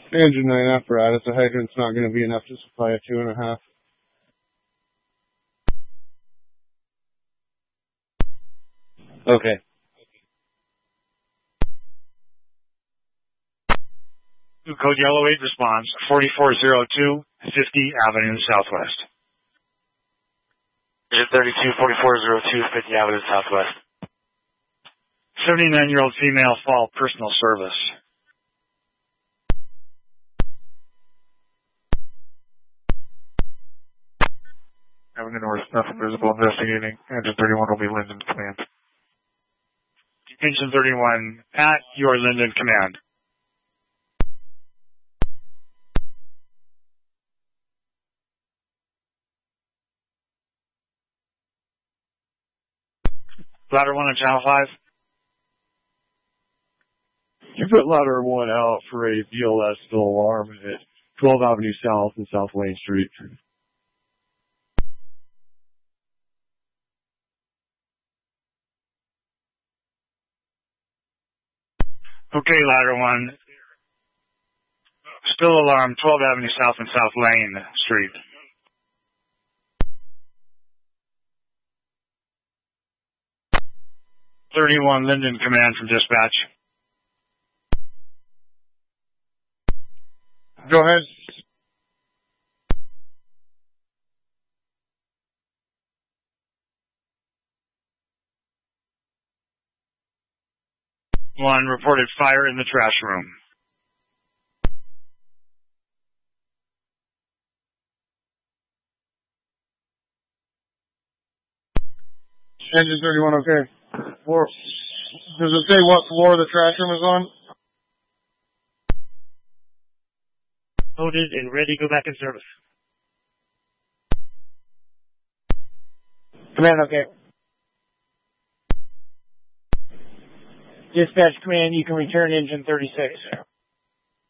Engine 9 apparatus, the hydrant's not going to be enough to supply a 2.5. Okay. Code Yellow 8 response, 4402 50 Avenue Southwest. Engine 32, 4402 50 Avenue Southwest. 79-year-old female fall personal service. Avenue North, nothing visible, investigating. Engine 31 will be Linden Command. Engine 31, at your Linden Command. Ladder 1 on Channel 5. You put ladder 1 out for a VLS still alarm at 12 Avenue South and South Wayne Street. Okay, Ladder 1. Still alarm, 12 Avenue South and South Lane Street. .31 Linden Command from dispatch. Go ahead. One reported fire in the trash room. Engine 31, okay. Does it say what floor the trash room is on? Loaded and ready, go back in service. Command, okay. Dispatch command, you can return engine 36.